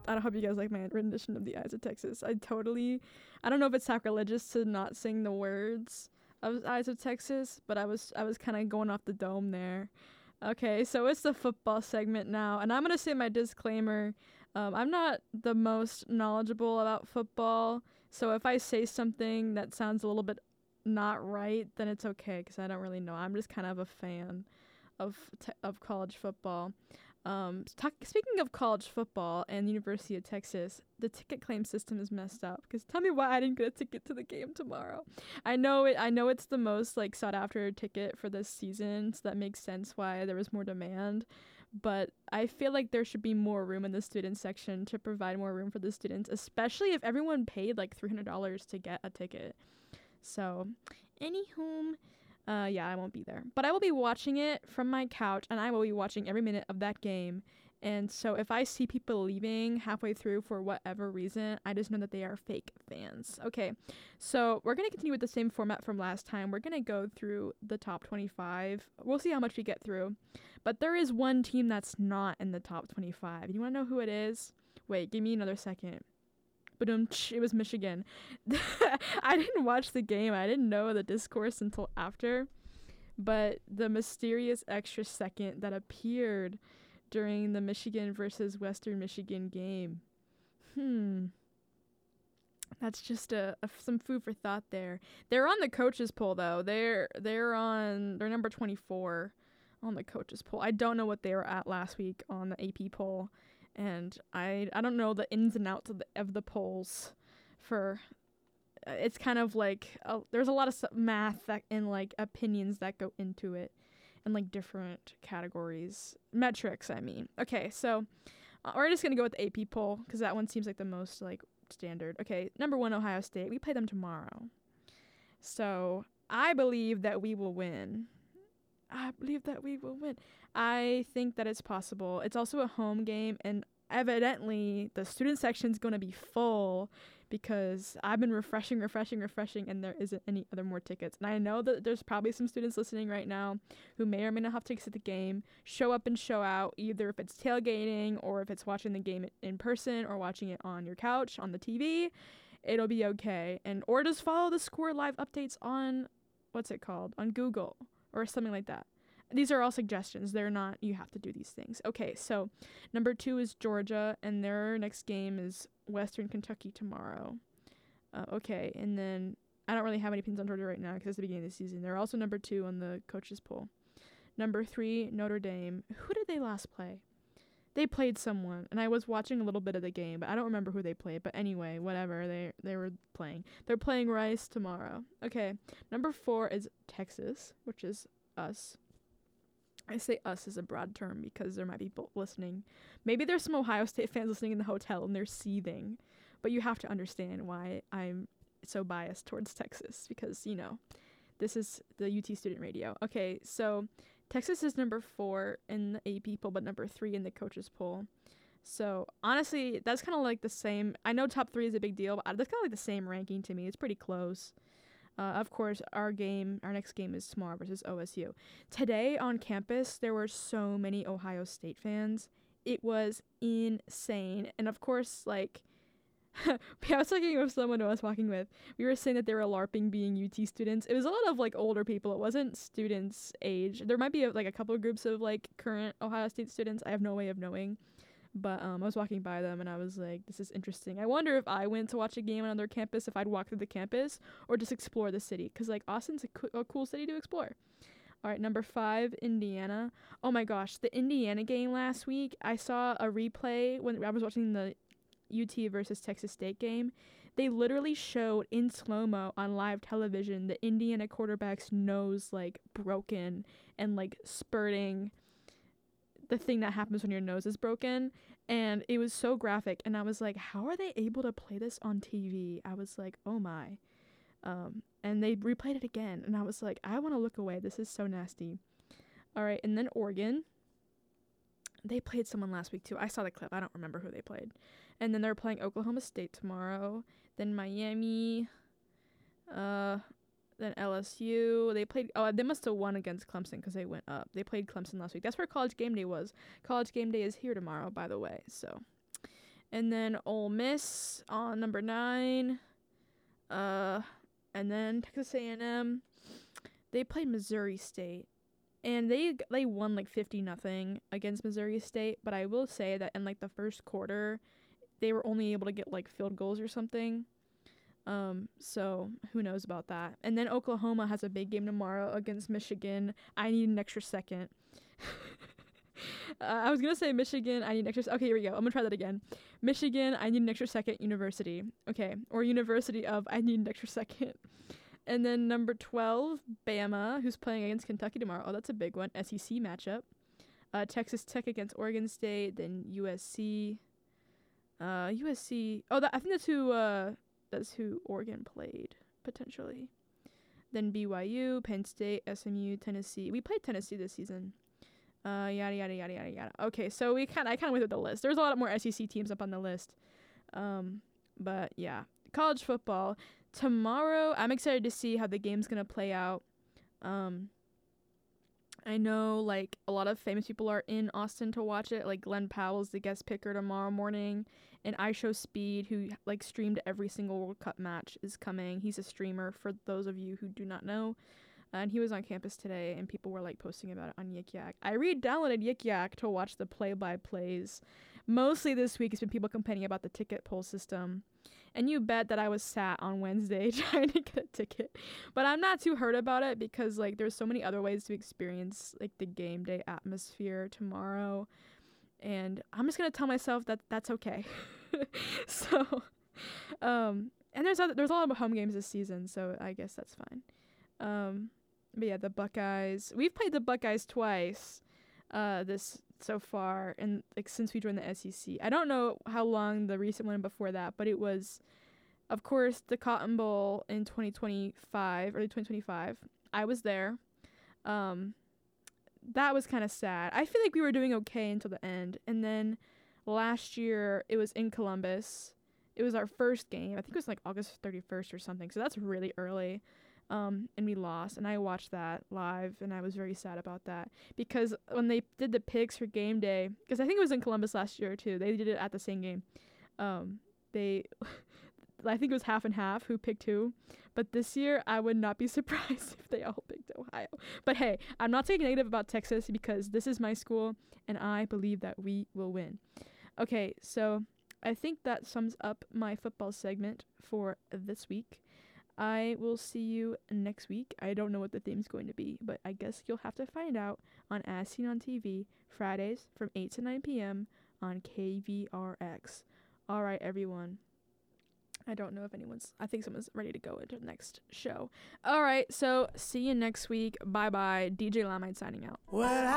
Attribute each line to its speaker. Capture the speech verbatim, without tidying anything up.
Speaker 1: I hope you guys like my rendition of the Eyes of Texas. I totally, I don't know if it's sacrilegious to not sing the words of Eyes of Texas, but I was I was kind of going off the dome there. Okay, so it's the football segment now, and I'm gonna say my disclaimer. Um, I'm not the most knowledgeable about football, so if I say something that sounds a little bit not right, then it's okay because I don't really know. I'm just kind of a fan of te- of college football. Um, talk, speaking of college football and University of Texas, the ticket claim system is messed up. Because tell me why I didn't get a ticket to the game tomorrow. I know it. I know it's the most like sought after ticket for this season, so that makes sense why there was more demand. But I feel like there should be more room in the student section to provide more room for the students, especially if everyone paid like three hundred dollars to get a ticket. So, anywho. Uh, yeah, I won't be there. But I will be watching it from my couch, and I will be watching every minute of that game. And so if I see people leaving halfway through for whatever reason, I just know that they are fake fans. Okay, so we're going to continue with the same format from last time. We're going to go through the top twenty-five. We'll see how much we get through. But there is one team that's not in the top twenty-five. You want to know who it is? Wait, give me another second. But um, it was Michigan. I didn't watch the game. I didn't know the discourse until after. But the mysterious extra second that appeared during the Michigan versus Western Michigan game. Hmm. That's just a, a some food for thought there. They're on the coaches poll though. They're they're on they're number twenty-four on the coaches poll. I don't know what they were at last week on the A P poll. And I I don't know the ins and outs of the, of the polls for uh, it's kind of like uh, there's a lot of math that and like opinions that go into it and like different categories, metrics I mean. Okay, so uh, we're just going to go with the A P poll cuz that one seems like the most like standard. Okay, number one Ohio State. We play them tomorrow. So, I believe that we will win. I believe that we will win. I think that it's possible. It's also a home game, and evidently the student section is going to be full because I've been refreshing, refreshing, refreshing, and there isn't any other more tickets. And I know that there's probably some students listening right now who may or may not have tickets at the game. Show up and show out, either if it's tailgating or if it's watching the game in person or watching it on your couch, on the T V. It'll be okay. And or just follow the Score Live updates on, what's it called, on Google. Or something like that. These are all suggestions. They're not, you have to do these things. Okay, so number two is Georgia, and their next game is Western Kentucky tomorrow. Uh, okay, and then I don't really have any opinions on Georgia right now because it's the beginning of the season. They're also number two on the coaches poll. Number three, Notre Dame. Who did they last play? They played someone, and I was watching a little bit of the game, but I don't remember who they played. But anyway, whatever, they they were playing. They're playing Rice tomorrow. Okay, number four is Texas, which is us. I say us as a broad term because there might be people listening. Maybe there's some Ohio State fans listening in the hotel, and they're seething. But you have to understand why I'm so biased towards Texas because, you know, this is the U T Student Radio. Okay, so Texas is number four in the A P poll, but number three in the coaches poll. So, honestly, that's kind of like the same. I know top three is a big deal, but that's kind of like the same ranking to me. It's pretty close. Uh, of course, our game, our next game is tomorrow versus O S U. Today on campus, there were so many Ohio State fans. It was insane. And of course, like, I was talking with someone who I was walking with. We were saying that they were LARPing being U T students. It was a lot of like older people. It wasn't students age. There might be a, like a couple of groups of like current Ohio State students. I have no way of knowing. But um, I was walking by them and I was like, this is interesting. I wonder if I went to watch a game on their campus, if I'd walk through the campus or just explore the city. Because like Austin's a, co- a cool city to explore. All right, number five, Indiana. Oh my gosh, the Indiana game last week, I saw a replay when I was watching the U T versus Texas State game. They literally showed in slow-mo on live television the Indiana quarterback's nose like broken and like spurting, the thing that happens when your nose is broken, and it was so graphic, and I was like, how are they able to play this on T V? I was like, oh my. Um, and they replayed it again, and I was like, I want to look away. This is so nasty. All right, and then Oregon. They played someone last week, too. I saw the clip. I don't remember who they played. And then they're playing Oklahoma State tomorrow. Then Miami. Uh... Then L S U, they played, oh, they must have won against Clemson because they went up. They played Clemson last week. That's where College Game Day was. College Game Day is here tomorrow, by the way. So, And then Ole Miss on number nine. Uh, and then Texas A and M. They played Missouri State. And they they won like fifty nothing against Missouri State. But I will say that in like the first quarter, they were only able to get like field goals or something. Um, so who knows about that. And then Oklahoma has a big game tomorrow against Michigan. I need an extra second. uh, I was going to say Michigan, I need an extra se- Okay, here we go. I'm going to try that again. Michigan, I need an extra second. University. Okay. Or University of, I need an extra second. And then number twelve, Bama, who's playing against Kentucky tomorrow. Oh, that's a big one. S E C matchup. Uh, Texas Tech against Oregon State. Then U S C. Uh, U S C. Oh, that, I think that's who... Uh, That's who Oregon played, potentially. Then B Y U, Penn State, S M U, Tennessee. We played Tennessee this season. Uh, yada, yada, yada, yada, yada. Okay, so we kind I kind of went through the list. There's a lot more S E C teams up on the list. Um, but, yeah. College football. Tomorrow, I'm excited to see how the game's going to play out. Um, I know, like, a lot of famous people are in Austin to watch it. Like, Glenn Powell's the guest picker tomorrow morning. And iShowSpeed, who, like, streamed every single World Cup match, is coming. He's a streamer, for those of you who do not know. Uh, and he was on campus today, and people were, like, posting about it on Yik Yak. I re-downloaded Yik Yak to watch the play-by-plays. Mostly this week, it's been people complaining about the ticket pull system. And you bet that I was sat on Wednesday trying to get a ticket. But I'm not too hurt about it because, like, there's so many other ways to experience, like, the game day atmosphere tomorrow. And I'm just going to tell myself that that's okay. so, um, and there's other, there's a lot of home games this season, so I guess that's fine. Um, but yeah, the Buckeyes. We've played the Buckeyes twice uh, this so far, and like since we joined the S E C. I don't know how long the recent one before that, but it was, of course, the Cotton Bowl in twenty twenty-five, early twenty twenty-five. I was there. Um, that was kind of sad. I feel like we were doing okay until the end, and then last year it was in Columbus. It was our first game. I think it was like August thirty-first or something. So that's really early. Um, and we lost, and I watched that live, and I was very sad about that because when they did the picks for game day, because I think it was in Columbus last year too, they did it at the same game. Um, they, I think it was half and half who picked who, but this year I would not be surprised if they all picked Ohio. But hey, I'm not taking negative about Texas because this is my school, and I believe that we will win. Okay, so I think that sums up my football segment for this week. I will see you next week. I don't know what the theme's going to be, but I guess you'll have to find out on As Seen on T V, Fridays from eight to nine p.m. on K V R X. All right, everyone. I don't know if anyone's... I think someone's ready to go into the next show. All right, so see you next week. Bye-bye. D J Lamite signing out. Well,